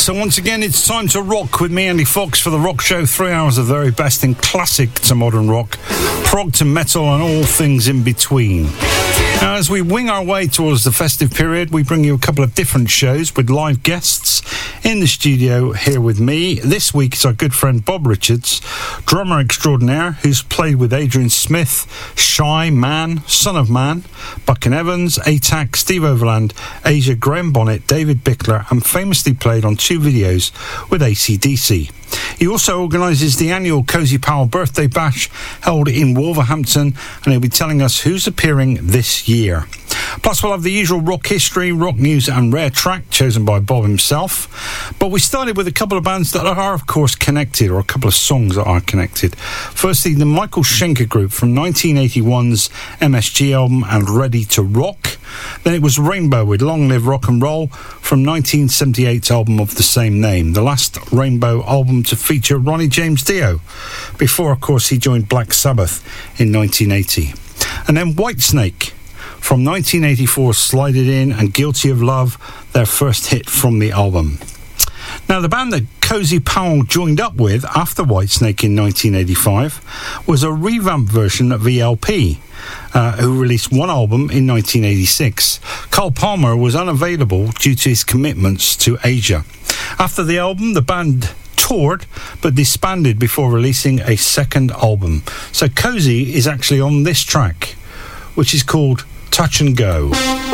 So once again, it's time to rock with me, Andy Fox, for the Rock Show. 3 hours of the very best in classic to modern rock, prog to metal, and all things in between. Now, as we wing our way towards the festive period, we bring you a couple of different shows with live guests in the studio here with me. This week is our good friend Bob Richards, drummer extraordinaire, who's played with Adrian Smith, Shy, Man, Son of Man, Buchan Evans, ATAC, Steve Overland, Asia, Graham Bonnet, David Bickler, and famously played on 2 videos with AC/DC. He also organises the annual Cozy Powell Birthday Bash held in Wolverhampton, and he'll be telling us who's appearing this year. Plus, we'll have the usual rock history, rock news and rare track chosen by Bob himself. But we started with a couple of bands that are, of course, connected, or a couple of songs that are connected. Firstly, the Michael Schenker Group from 1981's MSG album and Ready to Rock. Then it was Rainbow with Long Live Rock and Roll from 1978's album of the same name, the last Rainbow album to feature Ronnie James Dio, before, of course, he joined Black Sabbath in 1980. And then Whitesnake from 1984's Slide It In and Guilty of Love, their first hit from the album. Now, the band that Cozy Powell joined up with after Whitesnake in 1985 was a revamped version of ELP, who released one album in 1986. Carl Palmer was unavailable due to his commitments to Asia. After the album, the band toured but disbanded before releasing a second album. So Cozy is actually on this track, which is called Touch and Go.